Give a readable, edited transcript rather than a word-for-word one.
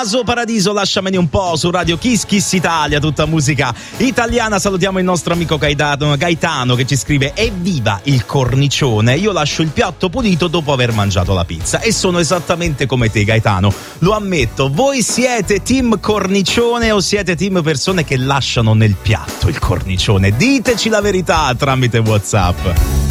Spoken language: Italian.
Tommaso Paradiso, lasciamene un po' su Radio Kiss Kiss Italia, tutta musica italiana. Salutiamo il nostro amico Gaetano che ci scrive: evviva il cornicione, io lascio il piatto pulito dopo aver mangiato la pizza. E sono esattamente come te, Gaetano, lo ammetto. Voi siete team cornicione o siete team persone che lasciano nel piatto il cornicione? Diteci la verità tramite WhatsApp.